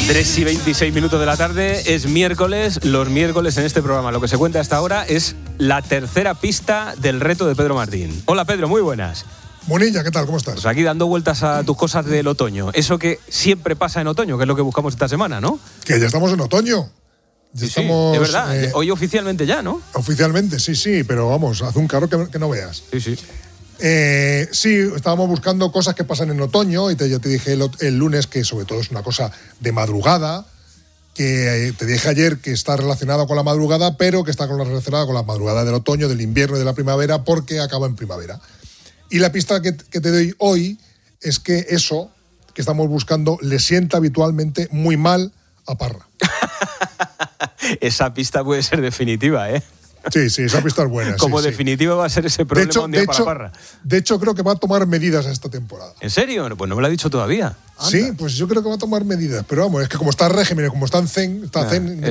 3:26 de la tarde, es miércoles. Los miércoles en este programa lo que se cuenta hasta ahora es la tercera pista del reto de Pedro Martín. Hola Pedro, muy buenas. Monilla, ¿qué tal? ¿Cómo estás? Pues aquí dando vueltas a tus cosas del otoño. Eso que siempre pasa en otoño, que es lo que buscamos esta semana, ¿no? Que ya estamos en otoño. Sí, es verdad. Hoy oficialmente ya, ¿no? Oficialmente, sí, pero vamos, hace un calor que no veas. Sí. Sí, estábamos buscando cosas que pasan en otoño y ya te dije el lunes que sobre todo es una cosa de madrugada, que te dije ayer que está relacionado con la madrugada, pero que está relacionada con la madrugada del otoño, del invierno y de la primavera, porque acaba en primavera. Y la pista que te doy hoy es que eso que estamos buscando le sienta habitualmente muy mal a Parra. Esa pista puede ser definitiva, ¿eh? Sí, esa pista es buena. Como sí, definitiva va a ser ese problema un día para Parra. De hecho, creo que va a tomar medidas esta temporada. ¿En serio? Pues no me lo ha dicho todavía. Anda. Sí, pues yo creo que va a tomar medidas. Pero vamos, es que como está régimen, como está en zen,